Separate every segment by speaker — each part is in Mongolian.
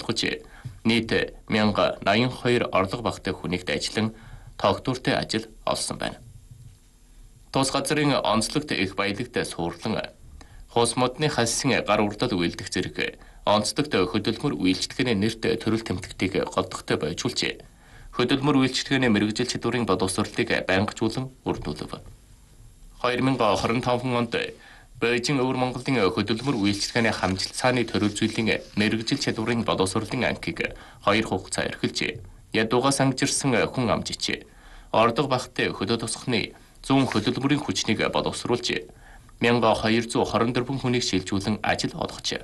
Speaker 1: боловсруулж нийт 1082 орлого багтай хүнийгт ажиллан тогтвортой ажил олсон байна. Тус газрын онцлогт их баялагт суурлан хус модны хассын гар урдал үйлдэх зэрэг онцлогт хөдөлмөр үйлчлэгээний нэрт төрөл тэмдэгтийг голдохтой байжуулж хөдөлмөр үйлчлэгээний мэрэгжил чадварын боловсролыг байнгажуулан үрдүүлв. 2025 онд Бээжин Өвөр Монголын хөдөлмөр үйлчлэгээний хамжилт цааны төрөлжүүллийн мэрэгжил чадварын боловсролын анхийг 2 хугацаа эрхэлж ядууга сангижирсан хүн амжиж орлого багтай хөдөө тосгоны 100 хөдөлмөрийн хүчнийг боловсруулж 1224 хүнийг шилжүүлэн ажил олгож.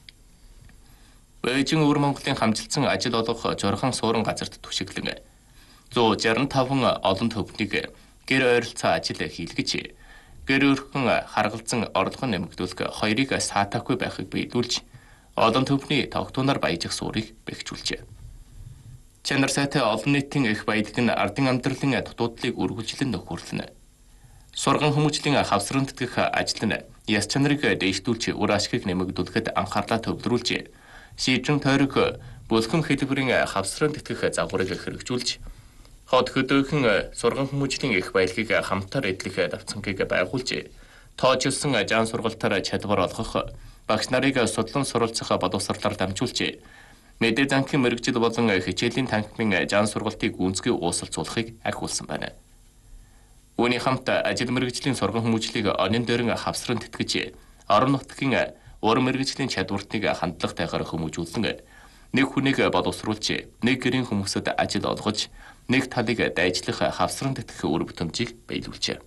Speaker 1: Бээжин Өвөр Монголын хамжилтсан ажил олгох жорхон суурин газарт түшиглэн 165 олон төвнийг гэр ойролцоо ажил хийлгэж гэр өрхөн харгалзан орлого нэмэгдүүлэх хоёрыг саатаагүй байхыг биелүүлж олон төвний тогтуунаар баяжих суурийг бэхжүүлжээ. Чанар сайтай олон нийтийн их баялаг нь ардын амьдралын дутуудлыг үргэлжлэн нөхөрлөнө. Сурган хүмүүжлийн хавсран тэтгэх ажил нь яс чанарыг дээшлүүлж үр ашгийг нэмэгдүүлэхэд анхаарлаа төвлөрүүлж шийдвэрийн тойрог бүлхэм хэлбэрийн хавсран тэтгэх загварыг хэрэгжүүлж хот хөдөөхөн сурган хүмүүжлийн их баялагыг хамтаар эдлэх давцангийг байгуулж тоочилсон жаан сургалтаар чадвар олгох багш нарыг судлан суралцах боловсролоор дамжуулж мэдээ занхын мэрэгжил болон хичээлийн танхимын жаан сургалтыг гүнзгий уусалцуулахыг ахиулсан байна. Үүний хамт ажил мэрэгжлийн сурган хүмүүжлийг онин дээрэн хавсран тэтгэж орон нутгийн ур мэрэгжлийн чадвартыг хандлагатайгаар хүмүүжүүлэн нэг хүнийг боловсруулж нэг гэрийн хүмүүсэд ажил олгож нэг талыг дайжлах хавсран тэтгэх үр бүтэмжийг биелүүлжээ.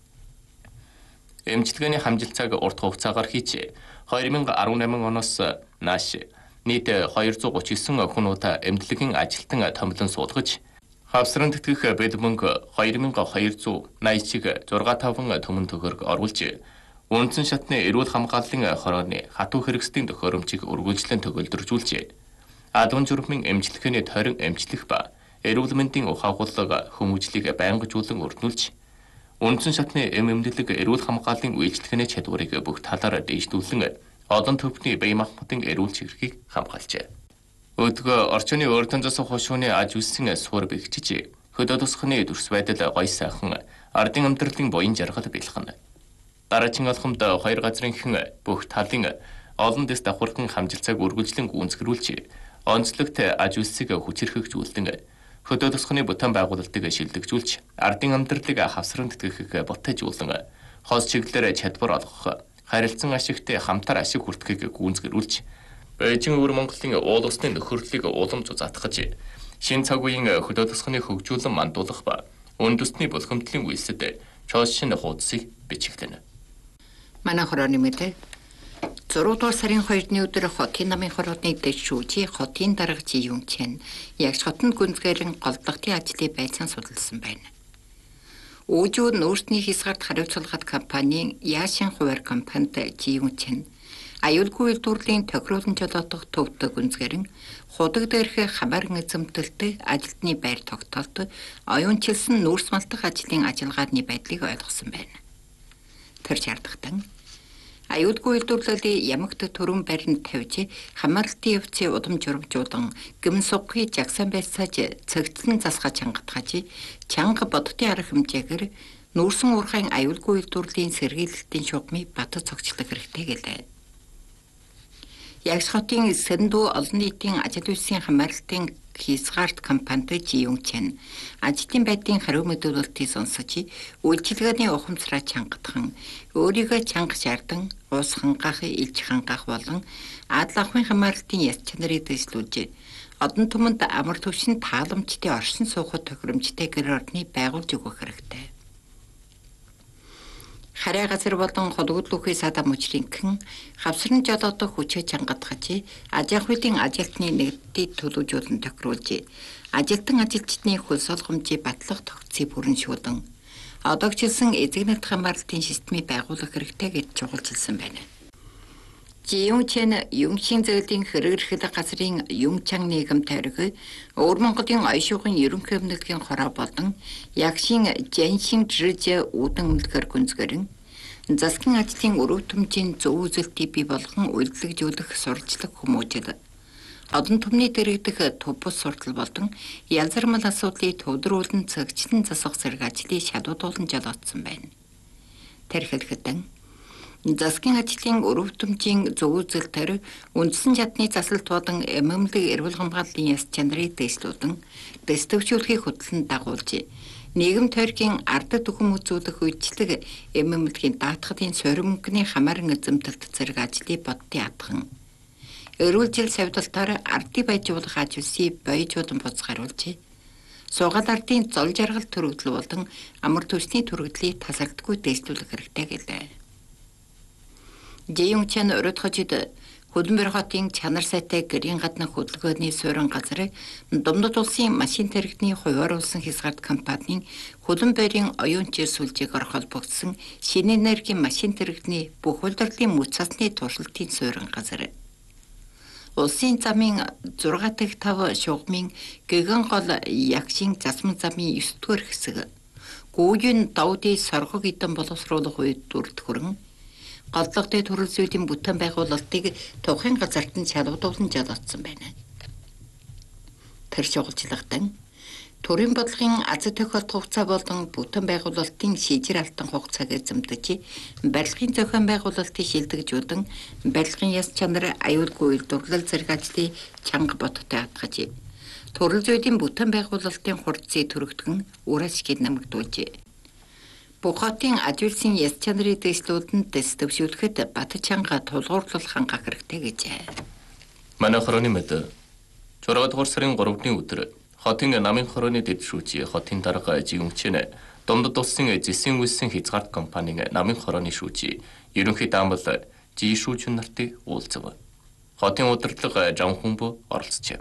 Speaker 1: Эмчилгээний хамжилт цаг урт хугацаагаар хийж 2018 оноос нааш нийт 239 хүн удаа эмнэлгийн ажилтан томилон суулгаж хавсран тэтгэх бэд мөнгө 2280-ыг 6-5 төмөн төгрөг оруулж үндсэн шатны эрүүл хамгааллын хорооны хатуу хэрэгслийн төхөөрөмжийг үргэлжлэн төгөлдржүүлж адуун журмын эмчилгээний тойрон эмчлэх ба эрүүл мэндийн ухаагууллага хүмүүжлийг байнгажуулан өрнүүлж үндсэн шатны эмнэлэг эрүүл хамгааллын үйлчлэгээний чадварыг бүх талаар дээшлүүлэн олон төвхний бие махбодын эрүүл чиглэлийг хамгаалжээ. Өдгөө орчны өртөн засах хошууны аж үссэн суур бэхжиж хөдөө тосгоны дүрс байдал гой сайхан ардын амьдралын буян жаргал бэлхэн. Дараагийн алхамд 2 газрын хэн бүх талын олон дэс давхархан хамжилтсаг үргэлжлэн гүйцэтгүүлж онцлогт аж үсийг хүчирхэгжүүлэн хөдөө тосгоны бүтээн байгуулалтыг шилдэгжүүлж ардын амьдралыг хавсран тэтгэхийг ботажуулан хос чиглэлээр чадвар олгох харилцан ашигт хамтар ашиг хүртэхийг гүйцэтгүүлж Бээжин Өвөр Монголын уул усны нөхөрлөлийг уламж заатгаж шин цаг үеийн хөдөө тосгоны хөгжүүлэн мандуулах ба үндэсний булхимдлын үйлсэд чоос шин хуудсыг бичигдэнэ.
Speaker 2: Манай хорооны мэдээ 6 дугаар сарын 2-ны өдөр хотын намын хорооны дэвшүүлж хотын дарга Жиюн Чэн ягш хотод гүнзгээрэн голдохтын ажлыг байцаан судалсан байна. Өөжөө нөөцний хязгаарт хариуцлагат компанийн Яшин хуваар компанид Жиюн Чэн аюулгүй үйлдвэрлэлийн тохируулан жолоодох төвд гүнзгээрэн худаг дээрх хамааран эзэмтэлтэй ажилтны байр тогтоолт оюунчилсан нүүрс малтах ажлын ажиллагааны байдлыг ойлгосон байна. Тэр шаардлагатан аюулгүй үйлдвэрлэлийн ямагт төрөн баринд тавьж хамаарлтын явцыг удам журамжуулан гэмн сугхий жагсан байсааж цэгцлэн засгаж чангатгаж чанга бодтын арга хэмжээгээр нүүрсэн уурхайн аюулгүй үйлдвэрлэлийн сэргийлэлтийн шугамыг бат цогцлох хэрэгтэй гэлээ. Ягш хотын Сэндүү олон нийтийн ажил үйлсийн хамаарлтын хязгаарт компанид Жиюн Чэн ажлын байдлын хариу мэдүүлэлтийг сонсож үйлчилгээний ухамсараа чангатхан өөрийгөө чанга шаардан уус хангаах, илж хангаах болон адал авахын хамаарлтын яс чанарыг дэвшлүүлж одон түмэнд амар төвшин тааламжтай оршин суухад тохиромжтой гэр орны байгуулж өгөх хэрэгтэй. Хараа газар болон холгодлөхий садам мужринхэн хавсран жолоодох хүчээ чангатгаж ажиахвын ажилтны нэгдэлтийг төлөвжүүлэн тохируулж ажилтан ажилчдын хөлс олгомжийг батлах тогтцыг бүрэншүүлэн одоогчилсан эзэгнэрт хамаарлтын системийг байгуулах хэрэгтэй гэж чухалчилсан байна. Жиюн Чэн Юмшин зөөллийн хэрэгэрхэл газрын Юмчан нийгэм тойрог Өвөр Монголын оюушгын ерөнхий эмнэлгийн хороо болон Ягшин Жаншин Жирж үүдэн үлгэр гүнзгэрэн засгийн ажлын өрөвтөмжийн зөв үзэлтийг бий болгон үйлдвэрлэж сурчлах хүмүүжил Одон түмний дэрэгдэх төв бус суртал болон янзармал асуудлыг төвдрүүлэн цэгчлэн засах зэрэг ажлыг шалгуулан жолоодсон байна. Тэр хэлэхэд засгийн ажлын өрөвдмжийн зөв үзэлтээр үндсэн чадны засалт болон эмэмлэг эрүүл хамгааллын яс чанарыг дэвшлүүлэн дэвтөвчүүлэхийг хөтлөн дагуулж нийгэм тойргийн ардад түхэм үзүүлэх үйлчлэг эмэмлэгийн даатгалын суримгны хамааран эзэмтэлт зэрэг ажлыг бодтын атхан эрүүл жил савдалтаар ардыг байжуулах ажлыг бойжуулан буцааруулж суугаад ардын зол жаргал төрөгдөл болон амар төсний төрөгдлийг тасралтгүй дэвшлүүлэх хэрэгтэй гэлээ. Жэйюнчэн өрөдхөжид Хөдөлмөр хотын чанар сайтай гэрийн гадна хөдөлгөөний суурин газар Думдад улсын машин тархины хувааруулсан хязгаарт компанийн хөлбөмбөрийн оюунчийн сүлжээгээр холбогдсон шинэ энергийн машин тархины бүх улирлын мөч цасны туршилтын суурин газар. Улсын замын 6 дахь 5 шугамын гэгэн гол ягшин засман замын 9 дугаар хэсэг гүүгийн давдын соргог эдэн боловсруулах үед дүрд хүрэн голдлогтой төрөл зүйлийн бүтээн байгуулалтыг тухайн газарт нь шалгуулан жолоодсон байна. Тэр шугалжлагдан төрийн бодлогын аз тохиолдох хугацаа болон бүтээн байгуулалтын шийдвэр алтан хугацааг эзэмдэж барилгын зохион байгуулалтыг шилдэгжүүлэн барилгын яс чанар аюулгүй үйлдвэрлэл зэрэг ажлыг чанга бодтой хатгаж төрөл зүйлийн бүтээн байгуулалтын хурцыг төрөгдгөн үр ашгийг нэмэгдүүлж Бухатын ажуулсан яс чанарын дэвшлүүлэнд дэвшүүлэхэд бат чанга тулгуурлал хангах хэрэгтэй гэжээ.
Speaker 1: Манай хорооны мэд 6 дугаар сарын 3-ны өдөр хотын намын хорооны дэвшүүлж хотын дарга жигүнчэн Думдад улсын зэсийн үйлсэн хязгаарт компанийн намын хорооны шүүж ерөнхий даамал жишүүчүн нартыг уулзав. Хотын удирдлага жан хүмбө оролцжээ.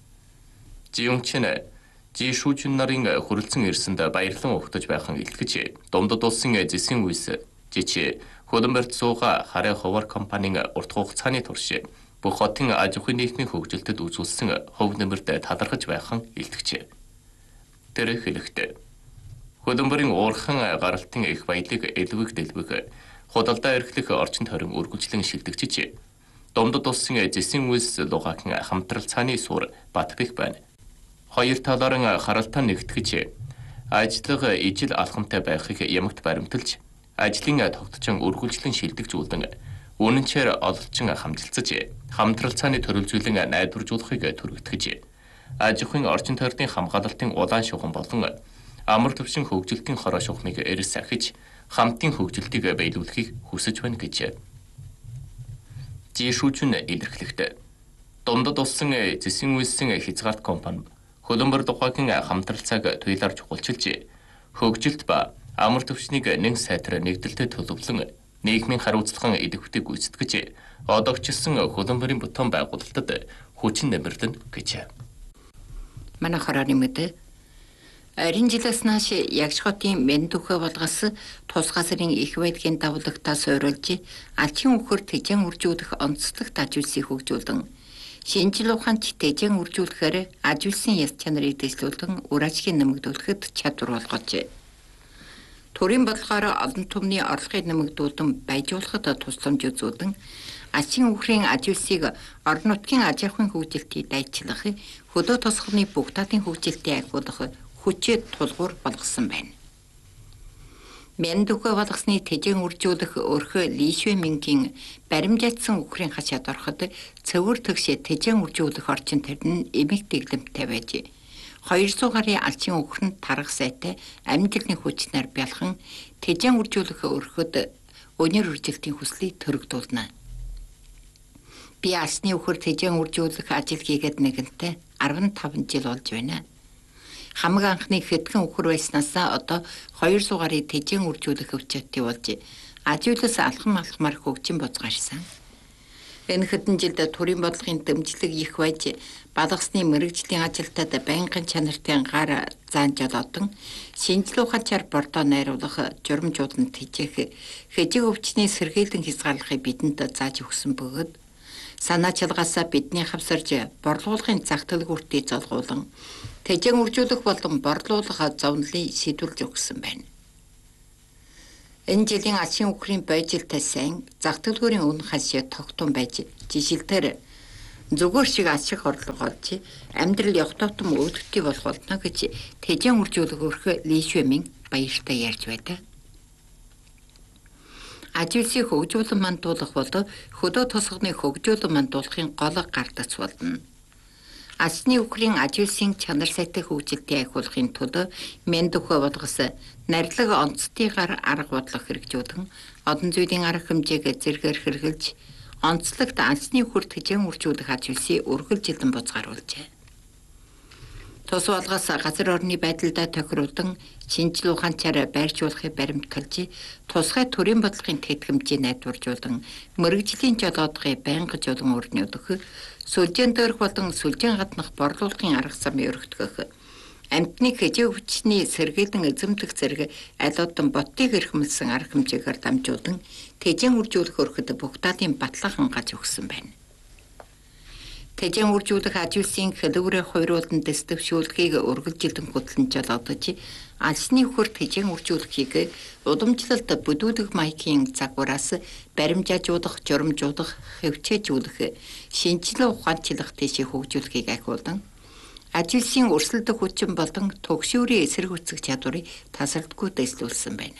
Speaker 1: Жигүнчэн жишүүчүн нарын хүрэлцэн ирсэнд баярлан өгтөж байхан илтгэж Думдад улсын зэсийн үйлс жич хөлбөмбөрт сууга хараа хуваар компанийн урт хугацааны турш бүх хотын аж ахуйн нийгмийн хөгжилтэд үзүүлсэн хөв нэмэрт талархаж байхан илтгэжээ. Тэр хэлэхдээ хөлбөмбөрийн уурхан гаралтын их баялаг элвэг дэлбэг худалдаа эрхлэх орчин тойрон үргэлжлэн шилдэгжиж Думдад улсын зэсийн үйлс лугаахын хамтрал цааны суур Батбэх байна. Хоёр талаараа харалтаа нэгтгэж ажлага ижил алхамтай байхыг ямагт баримталж ажлын тогтцон үргэлжлэн шилдэгжүүлэн үнэнчээр ололчин хамжилцаж хамтрал цааны төрөл зүйлэн найдваржуулахыг түргэтгэж аж ахуйн орчин тойрны хамгаалалтын улаан шугам болон амар төвшин хөгжилтийн хороо шугамыг эрс сахиж хамтын хөгжилтийг биелүүлэхийг хүсэж байна гэж жишүүчүн илэрхлэхдээ Думдад улсын зэсийн үйлсэн хязгаарт компани хөлбөмбөр тухайгийн хамтрал цаг туйлаар чухалчилж хөгжилт ба амар төвчнийг нэг сайтар нэгдэлтэй төлөвлөн нийгмийн хариуцлагын идэвхтэй гүйцэтгэж одоогчилсан хөлбөмбөрийн бүтээн байгуулалтад хүчин нэмэрлэн гэж.
Speaker 2: Манай хорооны мэд Арин жилээс нааш ягш хотын Мэндүхэ болгоос тус газрын их байдлын давлагтаас ойруулж альчин үхэр тэжэн үржүүлэх онцлог дажуулсыг хөгжүүлэн шинжил ухаанч тэжэн үржүүлэхээр ажуулсан яс чанарыг дэвшлүүлэн үр ашгийг нэмэгдүүлэхэд чадвар болгож төрийн бодлогоор олон түмний орлогыг нэмэгдүүлэн байжуулахад тусламж үзүүлэн ачийн үхрийн ажуулсыг орон нутгийн аж ахуйн хөгжилтийг дайчлах хөдөө тосгоны бүх талын хөгжилтийг ахиулах хүчит тулгуур болгосон байна. Мэндүхэ болгосны тэжэн үржүүлэх өрхө Лишвэмингийн баримжаатсан үхрийн хашаад ороход цэвэр төгшөө тэжэн үржүүлэх орчин төр нь эмэг дэглэмтэй байж 200 гаруй алчин үхрэнд тарах сайтай амьдлын хүчнээр бялхан тэжэн үржүүлэх өрхөд өнөр үржилтийн хүслийг төрөгдүүлнэ. Би алсны үхэр тэжэн үржүүлэх ажил хийгээд нэгэнтээ 15 жил болж байна. Хамаг анхны хэдхэн үхэр байснаасаа одоо 200 гаруй тэжэн үржүүлэх өвчтөй болж ажуулаас алхмаар хөгжин боцгаашсан. Энэ хэдэн жилд төрийн бодлогын дэмжлэг их байж балгасны мэрэгжлийн ажилтад байнгын чанартай гар заан жолоодон шинжлэх ухаанчаар бордоо найруулах журамжууд нь тэжээх хэжиг өвчний сэргийлэн хязгаарлахыг бидэнд зааж өгсөн бөгөөд санаачилгаасаа бидний хавсарж борлуулахын зах төлгүүртийг золгуулан тэжэн үржүүлэх болон борлуулах зовнилыг шийдвэрлэж өгсөн байна. Энэ жилийн ачийн үхрийн бойжилтай сайн зах төлгүүрийн үнэ хашаа тогтун байж жишээлбэл Зүгээр шиг ашиг орлого олж амьдрал явтаатам өвдөлтий болох болно гэж тэжээн үржүүлэх өрх Лишвэмийн баяртай ярьж байдаг. Ажилсыг хөгжүүлэн мандуулах бол хөдөө тосгоны хөгжүүлэн мандуулахын гол гардас болно. Асны үхрийн ажилсын чанар сайтай хөгжилтийг ахиулахын тулд мэнд өхөө болгос нарилга онцтойгоор арга бодлого хэрэгжүүлэн одон зүйлийн арга хэмжээг зэргээр хэрэгжилж онцлогт асны үхэр тэжээн үржүүлэх ажилсыг үргэлжилэн бузгааруулжээ. Тус болгоос газар орны байдалдаа тохируулан шинжлэх ухаанчаар байршуулахыг баримтгалж тусгай төрийн бодлогын тэтгэмжийг найдваржуулан мэрэгжлийн жолоодгыг байнга жолон өрнөдөх сүлжээн дээрх болон сүлжээн гаднах борлуулалтын арга замыг өргөдгөх амтны хэжээ хүчний сэргийлэн эзэмдэх зэрэг аль одон боттыг эрхэмлсэн арга хэмжээгээр дамжуулан тэжээн үржүүлэх өрхөд бүгдаадын батлан хангаж өгсөн байна. Тэжээн үржүүлэх ажилсын хэлбэрээ хойруулан дэвшүүлэхийг үргэлжилэн хөтлөн жолоодож алсны үхэр тэжээн үржүүлэхийг удамжлалт бүдүүлэг маягын загвараас баримжаажуулах, журамжуулах, хэвчээжүүлэх, шинжилгээ ухаанчлах тийшээ хөгжүүлэхийг ахиулан ажилсын өрсөлдөх хүчин болон төгшөөрийн эсрэг үүсгэх чадварыг тасралтгүй дэвшүүлсэн байна.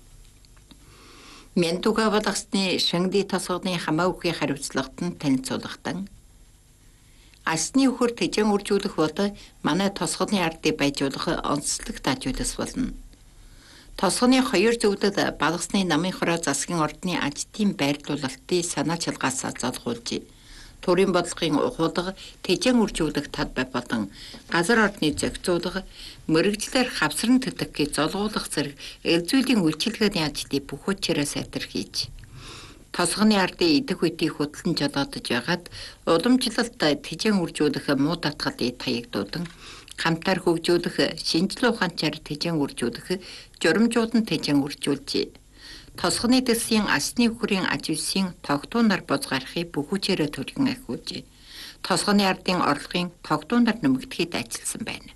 Speaker 2: Мэндуга болгосны шангли тосгоны хамаа үхий хариуцлагад нь танилцуулгатан Асны үхэр тэжээн үржүүлэх бол манай тосгоны ардыг байжуулах онцлог дажуулас болно. Тосгоны хоёр зөвдөд балгасны намын хороо засгийн ордны ажтын байрлуулалтыг санаа чалгаасаа золгуулж, төрийн бодлогын ухуулга тэжээн үржүүлэх тал бай болон газар ордны зохицуулга мэрэгчлэр хавсран тэтгэхийг золгуулах зэрэг элзүүлийн үйлчилгээний ажлыг бүх хүчээрээ сайтархийж тосгоны ардын идэх үеийг хөтлөн жолоодож байгаад уламжлалт тэжээн үржүүлэх муу татгалыг таягдуулан хамтаар хөгжүүлэх шинжлэх ухаанчаар тэжээн үржүүлэх журамжуулан тэжээн үржүүлж тосгоны дэсийн асны үхрийн ажилсын тогтуунаар бузгаарахыг бүх хүчээрээ төлгөн ахиулж тосгоны ардын орлогын тогтуунаар нэмэгдэхэд ажилласан байна.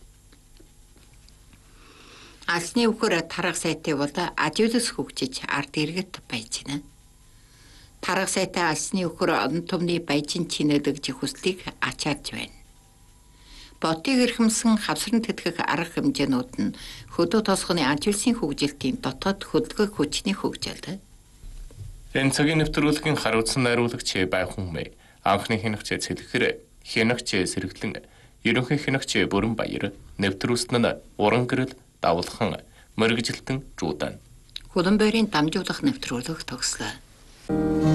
Speaker 2: Асны үхэр тарга сайтай бол ажилс хөгжиж ард иргэд байжна. Тарга сайтай алсны үхэр одон томны баяжин чинэлэгж хүслийг ачаалж байна. Ботыг эрхэмсэн хавсран тэтгэх арга хэмжээнүүд нь хөдөө тосгоны ажилсын хөгжилтийн дотоод хөдөлгөх хүчний хөгжил.
Speaker 1: Энэ цагийн нэвтрүүлгийн хариуцсан найруулагч Байхун Мэй, анхны хянагч Цэлэхэр, хянагч Сэргэлэн, ерөнхий хянагч Бүрэн Баяр, нэвтрүүлсэн нь Уран гэрэл Давлхан, мэрэгжилтэн Жуудан.
Speaker 2: Хөлбөмбөрийн дамжуулах нэвтрүүлэг төгслөө.